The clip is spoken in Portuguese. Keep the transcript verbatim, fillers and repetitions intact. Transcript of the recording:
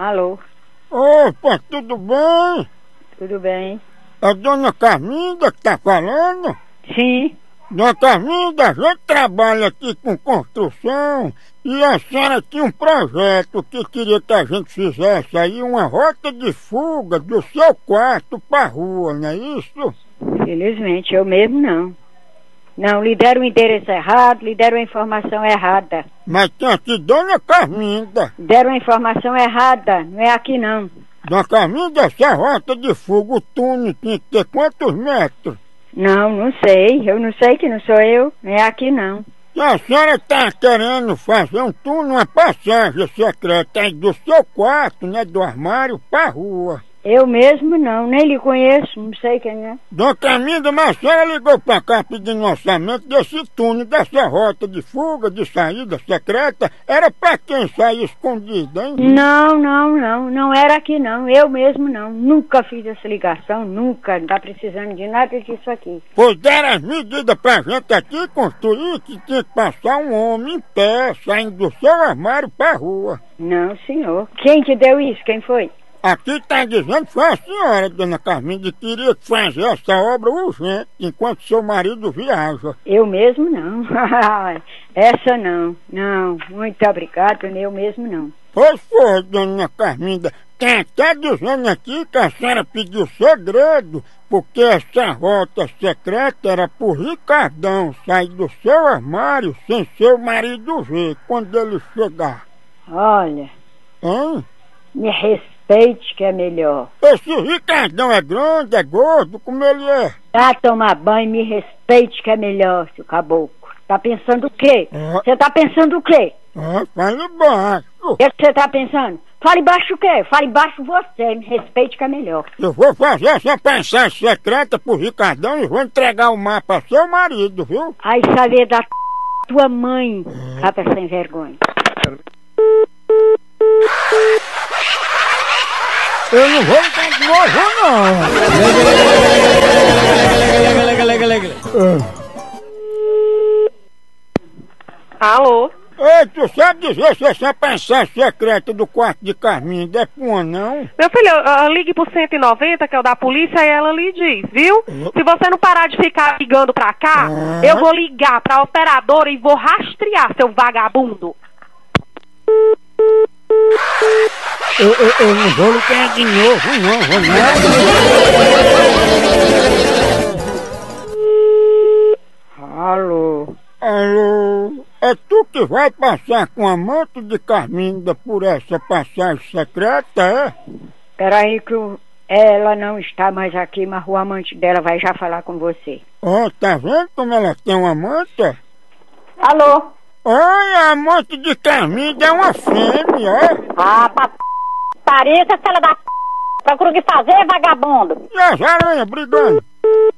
Alô? Opa, tudo bem? Tudo bem? É a dona Carminda que tá falando? Sim. Dona Carminda, a gente trabalha aqui com construção e a senhora tinha um projeto que queria que a gente fizesse aí uma rota de fuga do seu quarto pra rua, não é isso? Felizmente, eu mesmo não. Não, lhe deram o endereço errado, lhe deram a informação errada. Mas tem aqui Dona Carminda. Deram a informação errada, não é aqui não. Dona Carminda, essa rota de fuga, o túnel tinha que ter quantos metros? Não, não sei, eu não sei que não sou eu, não é aqui não. E a senhora tá querendo fazer um túnel, uma passagem secreta aí do seu quarto, né, do armário, pra rua. Eu mesmo não, nem lhe conheço, não sei quem é. Dona Carminda, mas a senhora ligou pra cá pedindo um orçamento desse túnel, dessa rota de fuga, de saída secreta, era pra quem sair escondido, hein? Não, não, não, não era aqui não, eu mesmo não, nunca fiz essa ligação, nunca, não tá precisando de nada disso aqui. Pois deram as medidas pra gente aqui construir que tinha que passar um homem em pé, saindo do seu armário pra rua. Não, senhor. Quem que deu isso? Quem foi? Aqui tá dizendo que foi a senhora, dona Carminda, que queria fazer essa obra urgente, enquanto seu marido viaja. Eu mesmo não. Essa não. Não, muito obrigado, eu mesmo não. Pois foi, dona Carminda. Tem até dizendo aqui que a senhora pediu segredo, porque essa rota secreta era pro Ricardão sair do seu armário sem seu marido ver quando ele chegar. Olha, Hein? me respeite que é melhor. Esse Ricardão é grande, é gordo, como ele é? Vá tomar banho, me respeite que é melhor, seu caboclo. Tá pensando o quê? Você Ah. tá pensando o quê? Ah, fale baixo. O que você tá pensando? Fale baixo o quê? Fale baixo você, me respeite que é melhor. Eu vou fazer essa passagem secreta pro Ricardão e vou entregar o mapa ao seu marido, viu? Aí saber da tua mãe, rapa sem vergonha. Eu não vou ligar de novo, não. Alô? Ei, tu sabe dizer se essa passagem secreta do quarto de Carminda é pô, não? Meu filho, uh, ligue pro cento e noventa, que é o da polícia, e ela lhe diz, viu? Se você não parar de ficar ligando pra cá, Ah. eu vou ligar pra operadora e vou rastrear, seu vagabundo. Eu, eu, eu não vou ligar de novo, não, vou não. Alô? Alô? É tu que vai passar com a manto de Carminda por essa passagem secreta, é? Peraí que o- ela não está mais aqui, mas o amante dela vai já falar com você. Ó, tá vendo como ela tem uma manta? Alô? Olha, a amante de Carminda é uma fêmea, ó. Ah, pra pareça, fela da p... Procura o que fazer, vagabundo. E as aranhas brigando?